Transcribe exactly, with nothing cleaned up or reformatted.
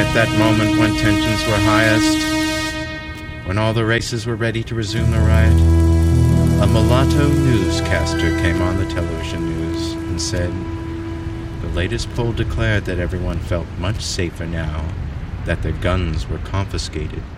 at that moment when tensions were highest, when all the races were ready to resume the riot, a mulatto newscaster came on the television news and said, "The latest poll declared that everyone felt much safer now that their guns were confiscated."